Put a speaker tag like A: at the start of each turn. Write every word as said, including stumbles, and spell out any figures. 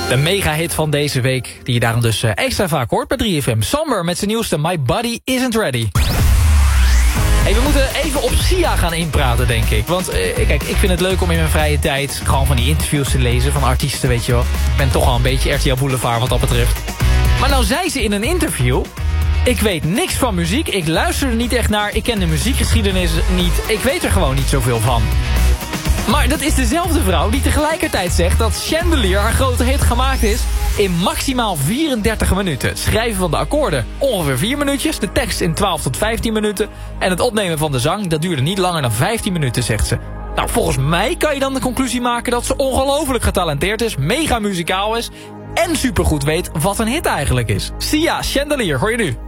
A: De mega-hit van deze week, die je daarom dus uh, extra vaak hoort bij drie F M. Samber met zijn nieuwste My Body Isn't Ready. Hey, we moeten even op Sia gaan inpraten, denk ik. Want uh, kijk, ik vind het leuk om in mijn vrije tijd gewoon van die interviews te lezen van artiesten, weet je wel. Ik ben toch al een beetje R T L Boulevard wat dat betreft. Maar nou zei ze in een interview: ik weet niks van muziek, ik luister er niet echt naar, ik ken de muziekgeschiedenis niet, ik weet er gewoon niet zoveel van. Maar dat is dezelfde vrouw die tegelijkertijd zegt dat Chandelier haar grote hit gemaakt is in maximaal vierendertig minuten. Schrijven van de akkoorden ongeveer vier minuutjes, de tekst in twaalf tot vijftien minuten en het opnemen van de zang, dat duurde niet langer dan vijftien minuten, zegt ze. Nou, volgens mij kan je dan de conclusie maken dat ze ongelooflijk getalenteerd is, mega muzikaal is en supergoed weet wat een hit eigenlijk is. Sia, Chandelier, hoor je nu.